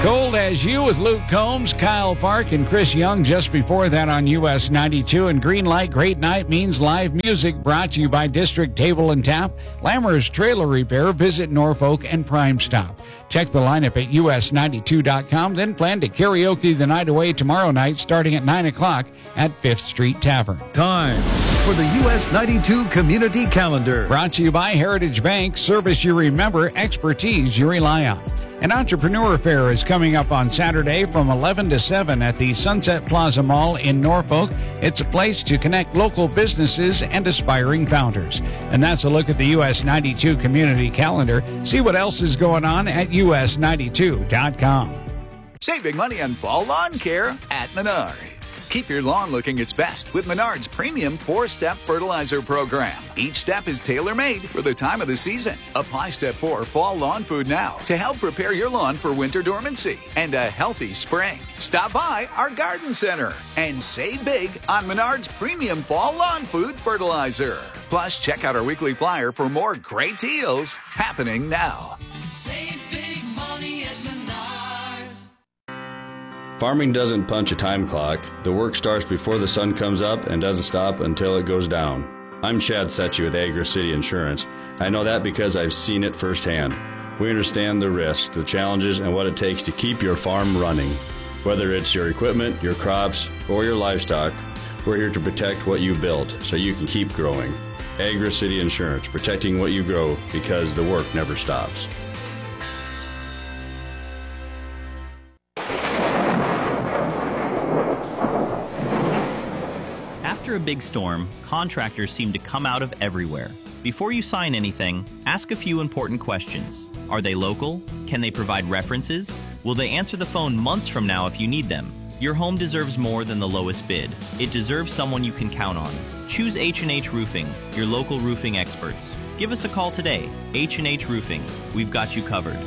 Cold as You with Luke Combs, Kyle Park, and Chris Young just before that on US 92. And Green Light Great Night means live music brought to you by District Table and Tap, Lammer's Trailer Repair, Visit Norfolk, and Prime Stop. Check the lineup at us92.com, then plan to karaoke the night away tomorrow night starting at 9 o'clock at 5th Street Tavern. Time for the US 92 Community Calendar. Brought to you by Heritage Bank, service you remember, expertise you rely on. An Entrepreneur Fair is coming up on Saturday from 11 to 7 at the Sunset Plaza Mall in Norfolk. It's a place to connect local businesses and aspiring founders. And that's a look at the US 92 Community Calendar. See what else is going on at us92.com. Save big money on fall lawn care at Menards. Keep your lawn looking its best with Menards' premium 4-step fertilizer program. Each step is tailor-made for the time of the season. Apply Step 4 Fall Lawn Food now to help prepare your lawn for winter dormancy and a healthy spring. Stop by our garden center and save big on Menards' premium Fall Lawn Food fertilizer. Plus, check out our weekly flyer for more great deals happening now. Save big money at Menards. Farming doesn't punch a time clock. The work starts before the sun comes up and doesn't stop until it goes down. I'm Chad Setchy with Agri City Insurance. I know that because I've seen it firsthand. We understand the risks, the challenges, and what it takes to keep your farm running. Whether it's your equipment, your crops, or your livestock, we're here to protect what you built so you can keep growing. Agri City Insurance, protecting what you grow because the work never stops. After a big storm, contractors seem to come out of everywhere. Before you sign anything, ask a few important questions. Are they local? Can they provide references? Will they answer the phone months from now if you need them? Your home deserves more than the lowest bid. It deserves someone you can count on. Choose H&H Roofing, your local roofing experts. Give us a call today. H&H Roofing. We've got you covered.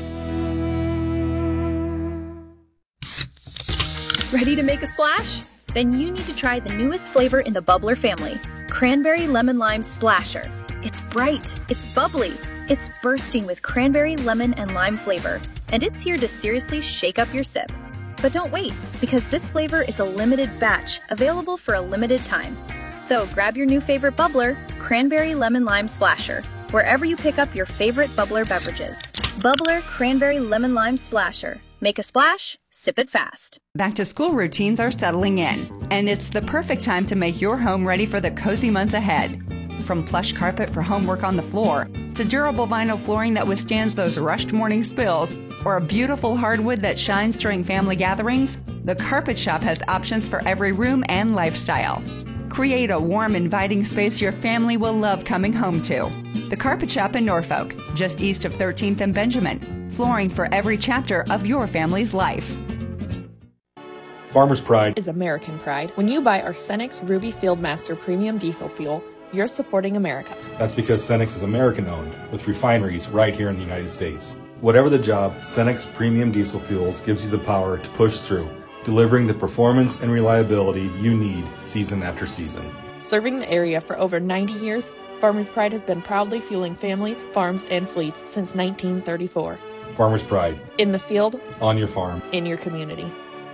Ready to make a splash? Then you need to try the newest flavor in the Bubbler family, Cranberry Lemon Lime Splasher. It's bright, it's bubbly, it's bursting with cranberry, lemon, and lime flavor, and it's here to seriously shake up your sip. But don't wait, because this flavor is a limited batch, available for a limited time. So grab your new favorite bubbler, Cranberry Lemon Lime Splasher, wherever you pick up your favorite bubbler beverages. Bubbler Cranberry Lemon Lime Splasher. Make a splash, sip it fast. Back to school routines are settling in, and it's the perfect time to make your home ready for the cozy months ahead. From plush carpet for homework on the floor, to durable vinyl flooring that withstands those rushed morning spills, or a beautiful hardwood that shines during family gatherings, the Carpet Shop has options for every room and lifestyle. Create a warm, inviting space your family will love coming home to. The Carpet Shop in Norfolk, just east of 13th and Benjamin. Flooring for every chapter of your family's life. Farmer's Pride is American pride. When you buy our Cenex Ruby Fieldmaster Premium Diesel Fuel, you're supporting America. That's because Cenex is American-owned, with refineries right here in the United States. Whatever the job, Cenex Premium Diesel Fuels gives you the power to push through, delivering the performance and reliability you need season after season. Serving the area for over 90 years, Farmer's Pride has been proudly fueling families, farms, and fleets since 1934. Farmer's Pride. In the field. On your farm. In your community.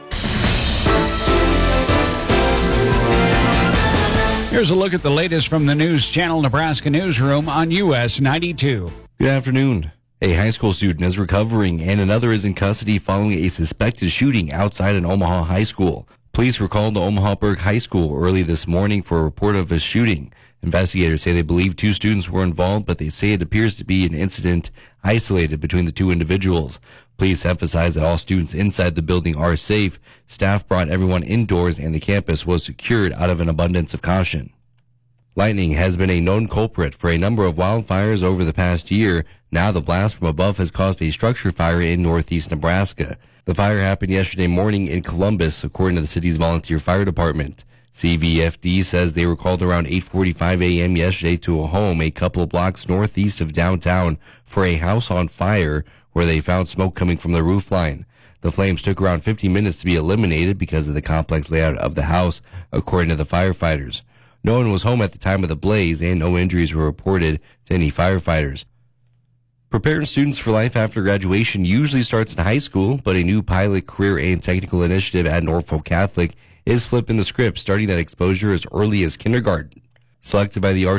Here's a look at the latest from the News Channel Nebraska newsroom on US 92. Good afternoon. A high school student is recovering and another is in custody following a suspected shooting outside an Omaha high school. Police were called to Omaha Burke High School early this morning for a report of a shooting. Investigators say they believe 2 students were involved, but they say it appears to be an incident isolated between the 2 individuals. Police emphasize that all students inside the building are safe. Staff brought everyone indoors and the campus was secured out of an abundance of caution. Lightning has been a known culprit for a number of wildfires over the past year. Now the blast from above has caused a structure fire in northeast Nebraska. The fire happened yesterday morning in Columbus, according to the city's volunteer fire department. CVFD says they were called around 8:45 a.m. yesterday to a home a couple of blocks northeast of downtown for a house on fire where they found smoke coming from the roof line. The flames took around 50 minutes to be eliminated because of the complex layout of the house, according to the firefighters. No one was home at the time of the blaze and no injuries were reported to any firefighters. Preparing students for life after graduation usually starts in high school, but a new pilot career and technical initiative at Norfolk Catholic is flipping the script, starting that exposure as early as kindergarten. Selected by the